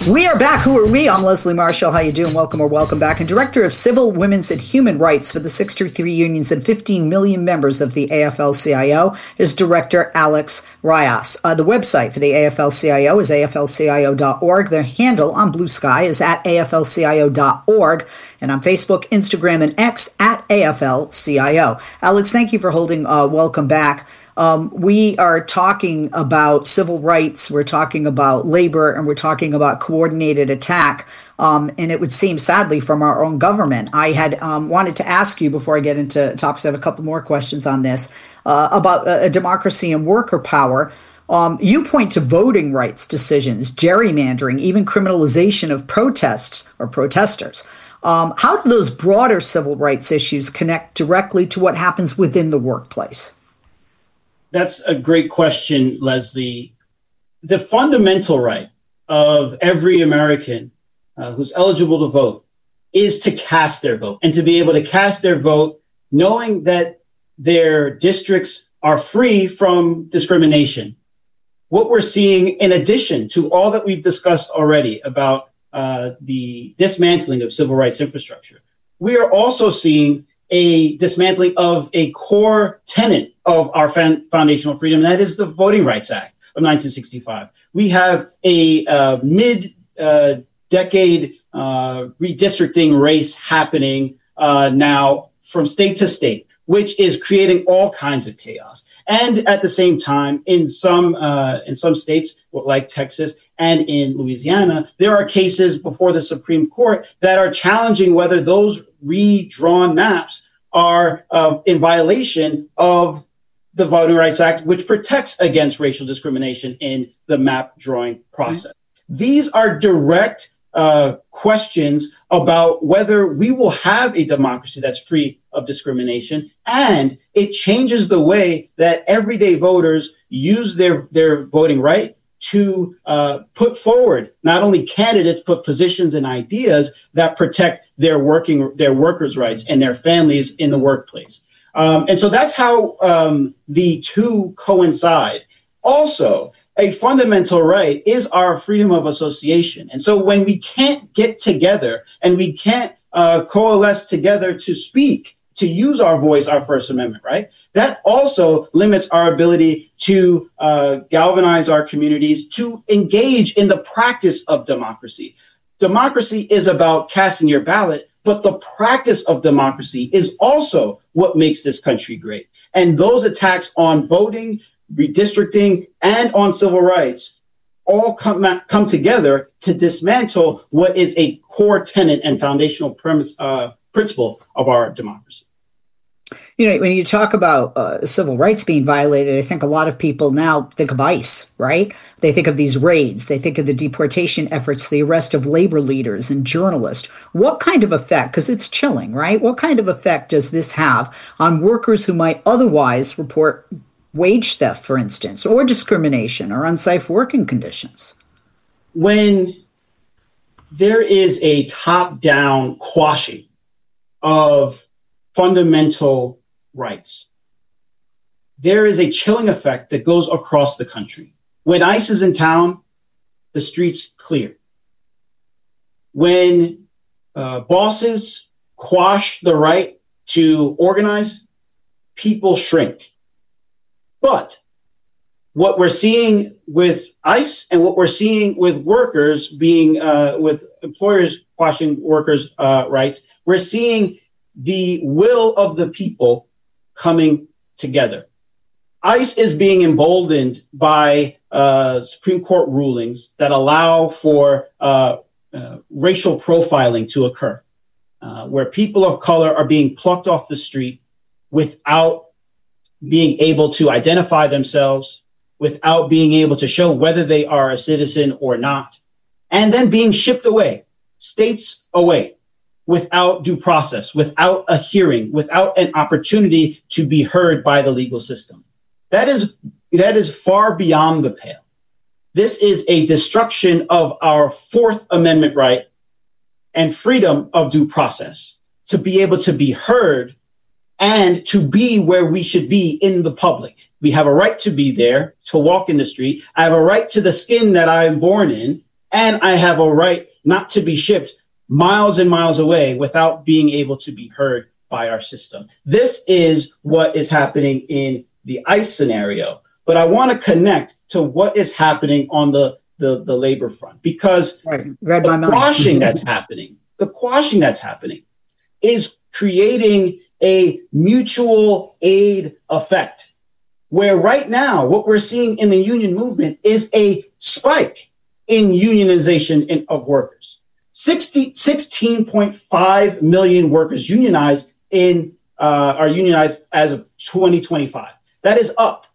We are back. Who are we? I'm Leslie Marshall. How you doing? Welcome back. And Director of Civil, Women's, and Human Rights for the 63 unions and 15 million members of the AFL-CIO is Director Alex Rayas. The website for the AFL-CIO is aflcio.org. Their handle on Blue Sky is at aflcio.org. And on Facebook, Instagram, and X at AFL-CIO. Alex, thank you for holding welcome back. We are talking about civil rights, we're talking about labor, and we're talking about coordinated attack. And it would seem, sadly, from our own government. I had wanted to ask you, before I get into topics, I have a couple more questions on this, about a democracy and worker power. You point to voting rights decisions, gerrymandering, even criminalization of protests or protesters. How do those broader civil rights issues connect directly to what happens within the workplace? That's a great question, Leslie. The fundamental right of every American who's eligible to vote is to cast their vote, and to be able to cast their vote knowing that their districts are free from discrimination. What we're seeing, in addition to all that we've discussed already about the dismantling of civil rights infrastructure, we are also seeing a dismantling of a core tenet of our foundational freedom, and that is the Voting Rights Act of 1965. We have a mid-decade redistricting race happening now from state to state, which is creating all kinds of chaos. And at the same time, in some states like Texas and in Louisiana, there are cases before the Supreme Court that are challenging whether those redrawn maps are in violation of the Voting Rights Act, which protects against racial discrimination in the map drawing process. Mm-hmm. These are direct questions about whether we will have a democracy that's free of discrimination, and it changes the way that everyday voters use their voting right to put forward not only candidates, but positions and ideas that protect their workers' rights and their families in the workplace. And so that's how the two coincide. Also, a fundamental right is our freedom of association. And so when we can't get together and we can't coalesce together to speak, to use our voice, our First Amendment, right? That also limits our ability to galvanize our communities, to engage in the practice of democracy. Democracy is about casting your ballot, but the practice of democracy is also what makes this country great. And those attacks on voting, redistricting, and on civil rights all come together to dismantle what is a core tenet and foundational principle of our democracy. You know, when you talk about civil rights being violated, I think a lot of people now think of ICE, right? They think of these raids. They think of the deportation efforts, the arrest of labor leaders and journalists. What kind of effect, because it's chilling, right? What kind of effect does this have on workers who might otherwise report wage theft, for instance, or discrimination or unsafe working conditions? When there is a top-down quashing of fundamental rights, there is a chilling effect that goes across the country. When ICE is in town, the streets clear. When bosses quash the right to organize, people shrink. But what we're seeing with ICE and what we're seeing with workers being, with employers quashing workers' rights, we're seeing the will of the people coming together. ICE is being emboldened by Supreme Court rulings that allow for racial profiling to occur, where people of color are being plucked off the street without being able to identify themselves, without being able to show whether they are a citizen or not, and then being shipped away, states away, without due process, without a hearing, without an opportunity to be heard by the legal system. That is far beyond the pale. This is a destruction of our Fourth Amendment right and freedom of due process to be able to be heard and to be where we should be in the public. We have a right to be there, to walk in the street. I have a right to the skin that I am born in, and I have a right not to be shipped miles and miles away without being able to be heard by our system. This is what is happening in the ICE scenario. But I want to connect to what is happening on the labor front, because the quashing that's happening is creating a mutual aid effect, where right now what we're seeing in the union movement is a spike in unionization of workers. 16.5 million workers unionized are unionized as of 2025. That is up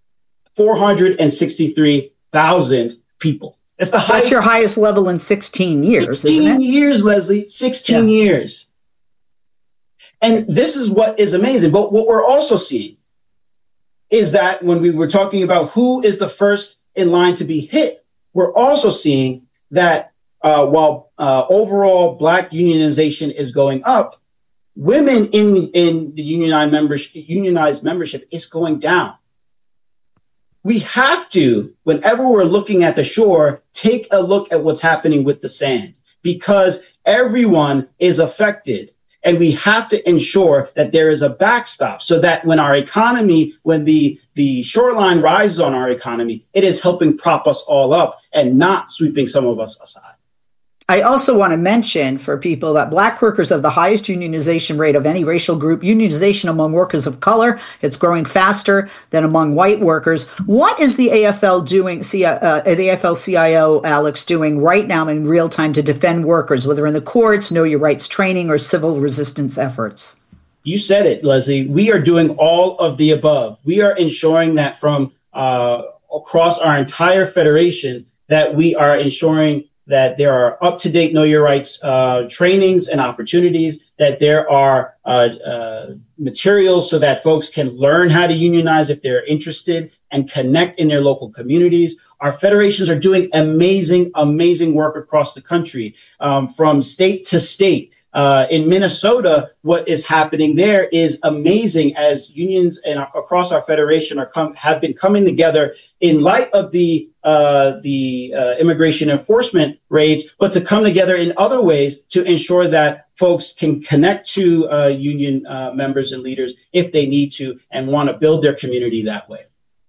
463,000 people. It's the highest. That's your highest level in 16 years, 16 isn't it? years, Leslie. 16 years. And this is what is amazing. But what we're also seeing is that when we were talking about who is the first in line to be hit, we're also seeing that while overall Black unionization is going up, women in the unionized membership is going down. We have to, whenever we're looking at the shore, take a look at what's happening with the sand, because everyone is affected. And we have to ensure that there is a backstop so that when our economy, when the shoreline rises on our economy, it is helping prop us all up and not sweeping some of us aside. I also want to mention for people that Black workers have the highest unionization rate of any racial group. Unionization among workers of color, it's growing faster than among white workers. What is the AFL doing, the AFL-CIO, Alex, doing right now in real time to defend workers, whether in the courts, know your rights training, or civil resistance efforts? You said it, Leslie. We are doing all of the above. We are ensuring that from across our entire federation, that we are ensuring that there are up-to-date Know Your Rights trainings and opportunities, that there are materials so that folks can learn how to unionize if they're interested and connect in their local communities. Our federations are doing amazing, amazing work across the country, from state to state. In Minnesota, what is happening there is amazing, as unions and across our federation have been coming together in light of the immigration enforcement raids, but to come together in other ways to ensure that folks can connect to union members and leaders if they need to and want to build their community that way.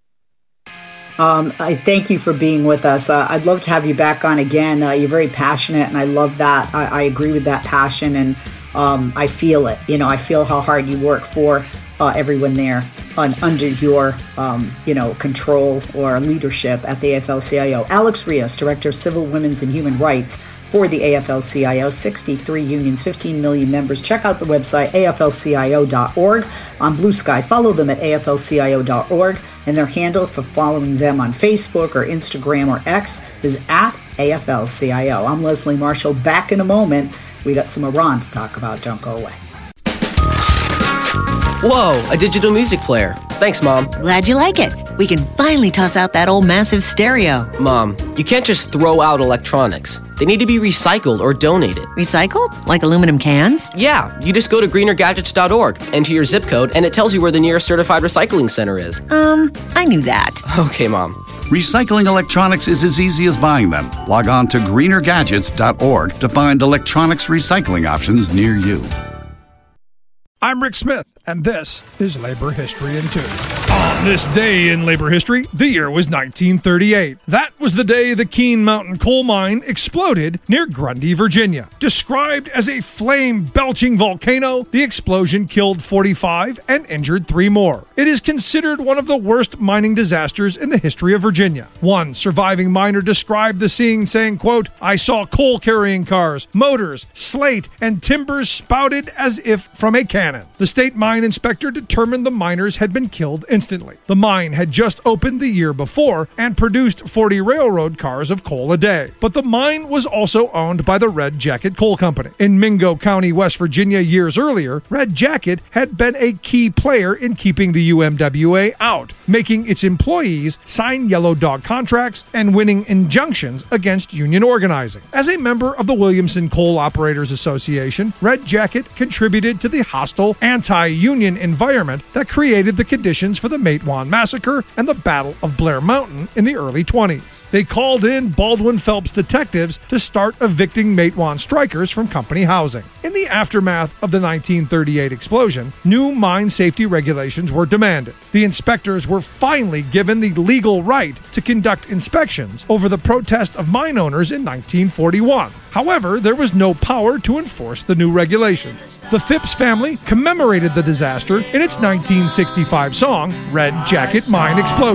I thank you for being with us. I'd love to have you back on again. You're very passionate, and I love that. I agree with that passion, and I feel it. I feel how hard you work for everyone there under your, control or leadership at the AFL-CIO. Alex Rios, Director of Civil, Women's, and Human Rights for the AFL-CIO, 63 unions, 15 million members. Check out the website, aflcio.org. On Blue Sky, follow them at aflcio.org, and their handle for following them on Facebook or Instagram or X is at AFL-CIO. I'm Leslie Marshall. Back in a moment. We got some Iran to talk about. Don't go away. Whoa, a digital music player. Thanks, Mom. Glad you like it. We can finally toss out that old massive stereo. Mom, you can't just throw out electronics. They need to be recycled or donated. Recycled? Like aluminum cans? Yeah, you just go to greenergadgets.org, enter your zip code, and it tells you where the nearest certified recycling center is. I knew that. Okay, Mom. Recycling electronics is as easy as buying them. Log on to greenergadgets.org to find electronics recycling options near you. I'm Rick Smith, and this is Labor History in 2. On this day in labor history, the year was 1938. That was the day the Keene Mountain coal mine exploded near Grundy, Virginia. Described as a flame-belching volcano, the explosion killed 45 and injured 3 more. It is considered one of the worst mining disasters in the history of Virginia. One surviving miner described the scene saying, quote, "I saw coal-carrying cars, motors, slate, and timbers spouted as if from a cannon." The state mine inspector determined the miners had been killed instantly. The mine had just opened the year before and produced 40 railroad cars of coal a day. But the mine was also owned by the Red Jacket Coal Company. In Mingo County, West Virginia, years earlier, Red Jacket had been a key player in keeping the UMWA out, making its employees sign yellow dog contracts and winning injunctions against union organizing. As a member of the Williamson Coal Operators Association, Red Jacket contributed to the hostile anti-union environment that created the conditions for the Matewan Massacre and the Battle of Blair Mountain in the early 20s. They called in Baldwin Phelps detectives to start evicting Matewan strikers from company housing. In the aftermath of the 1938 explosion, new mine safety regulations were demanded. The inspectors were finally given the legal right to conduct inspections over the protest of mine owners in 1941. However, there was no power to enforce the new regulations. The Phipps family commemorated the disaster in its 1965 song, Red Jacket Mine Explosion.